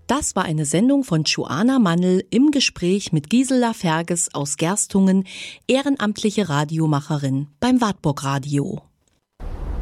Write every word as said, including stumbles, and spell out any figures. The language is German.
Das war eine Sendung von Joanna Mannl im Gespräch mit Gisela Ferges aus Gerstungen, ehrenamtliche Radiomacherin beim Wartburg Radio.